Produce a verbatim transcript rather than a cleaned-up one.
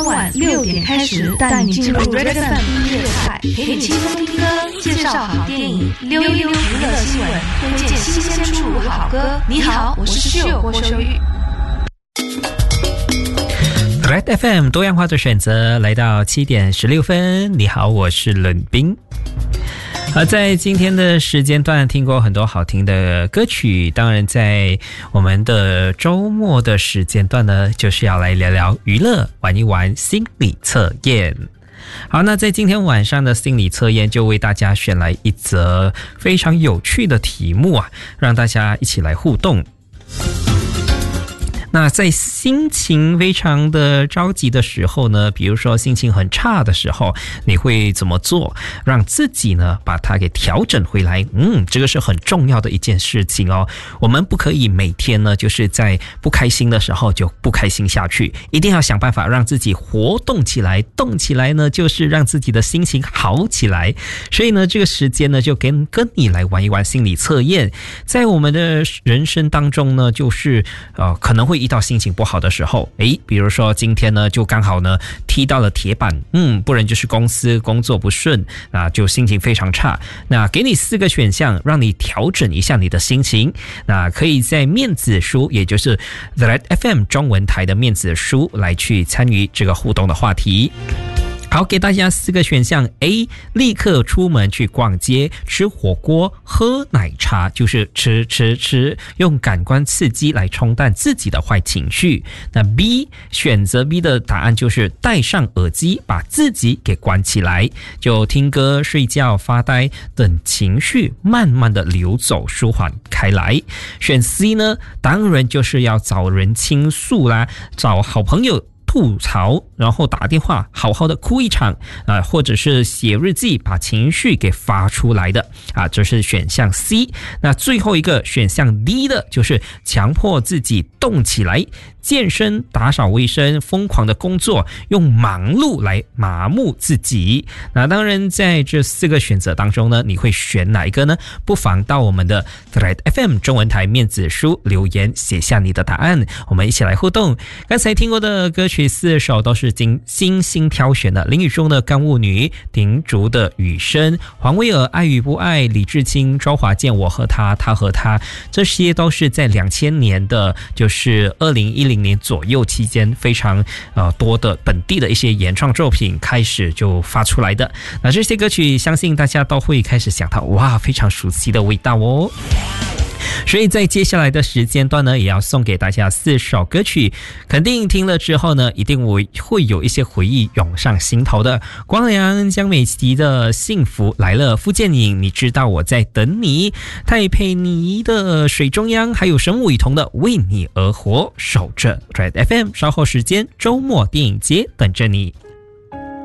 晚六点开始，带你进入 Red F M 音乐台，陪你轻松听歌，介绍好电影，溜一溜娱乐新闻，推荐新鲜出炉好歌。你好，我是秀郭秀玉。 Red F M 多样化的选择，来到七点十六分。你好，我是冷冰。而在今天的时间段听过很多好听的歌曲，当然在我们的周末的时间段呢，就是要来聊聊娱乐，玩一玩心理测验。好，那在今天晚上的心理测验就为大家选来一则非常有趣的题目啊，让大家一起来互动。那在心情非常的着急的时候呢，比如说心情很差的时候，你会怎么做让自己呢把它给调整回来？嗯，这个是很重要的一件事情哦。我们不可以每天呢就是在不开心的时候就不开心下去，一定要想办法让自己活动起来，动起来呢就是让自己的心情好起来。所以呢这个时间呢就跟跟你来玩一玩心理测验。在我们的人生当中呢，就是呃可能会遇到心情不好的时候，诶，比如说今天呢就刚好呢踢到了铁板，嗯，不然就是公司工作不顺，那就心情非常差。那给你四个选项，让你调整一下你的心情。那可以在面子书，也就是 The Red F M 中文台的面子书来去参与这个互动的话题。好，给大家四个选项。 A. 立刻出门去逛街，吃火锅，喝奶茶，就是吃吃吃，用感官刺激来冲淡自己的坏情绪。那 B. 选择 B 的答案就是戴上耳机，把自己给关起来，就听歌、睡觉、发呆，等情绪慢慢的流走，舒缓开来。选 C 呢，当然就是要找人倾诉啦，找好朋友吐槽，然后打电话好好的哭一场，呃，或者是写日记把情绪给发出来的啊，这是选项 C。 那最后一个选项 D 的就是强迫自己动起来，健身、打扫卫生，疯狂的工作，用忙碌来麻木自己。那当然在这四个选择当中呢，你会选哪一个呢？不妨到我们的 Red F M 中文台面子书留言写下你的答案，我们一起来互动。刚才听过的歌曲四首都是精精心挑选的，林宇中的《干物女》，丁竹的《雨声》，黄威尔《爱与不爱》，李志清、周华健《我和他，他和他》，这些都是在两千年的就是二零一零年左右期间非常呃多的本地的一些原创作品开始就发出来的。那这些歌曲相信大家都会开始想到，哇，非常熟悉的味道哦。所以在接下来的时间段呢，也要送给大家四首歌曲，肯定听了之后呢，一定会有一些回忆涌上心头的。光良、江美琪的《幸福来了》，傅建颖《你知道我在等你》，戴佩妮的《水中央》，还有沈伟彤的《为你而活》。守着 Red F M， 稍后时间周末电影节等着你。